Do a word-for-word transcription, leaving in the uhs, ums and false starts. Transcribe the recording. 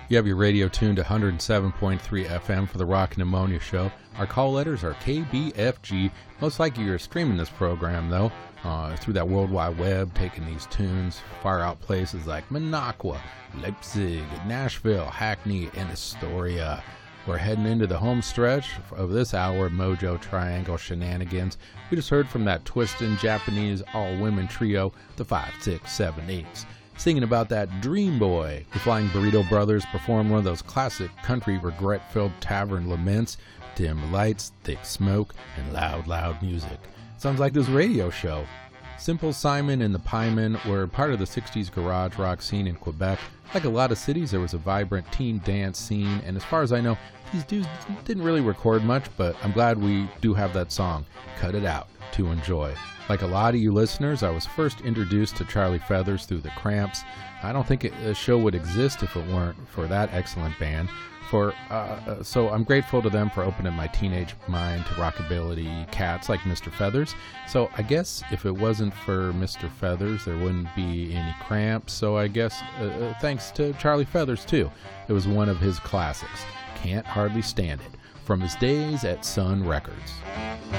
You have your radio tuned to one oh seven point three F M for the Rock and Ammonia Show. Our call letters are K B F G. Most likely you're streaming this program, though, uh, through that World Wide Web, taking these tunes far out places like Minocqua, Leipzig, Nashville, Hackney, and Astoria. We're heading into the home stretch of this hour of Mojo Triangle shenanigans. We just heard from that twisting Japanese all-women trio, the five six seven eights. Singing about that Dream Boy. The Flying Burrito Brothers performed one of those classic country regret-filled tavern laments, dim lights, thick smoke, and loud, loud music. Sounds like this radio show. Simple Simon and the Piemen were part of the sixties garage rock scene in Quebec. Like a lot of cities, there was a vibrant teen dance scene, and as far as I know, these dudes didn't really record much, but I'm glad we do have that song, Cut It Out, to enjoy. Like a lot of you listeners, I was first introduced to Charlie Feathers through the Cramps. I don't think a show would exist if it weren't for that excellent band. For uh, so I'm grateful to them for opening my teenage mind to rockabilly cats like Mister Feathers. So I guess if it wasn't for Mister Feathers, there wouldn't be any Cramps. So I guess uh, uh, thanks to Charlie Feathers too. It was one of his classics. Can't Hardly Stand It, from his days at Sun Records.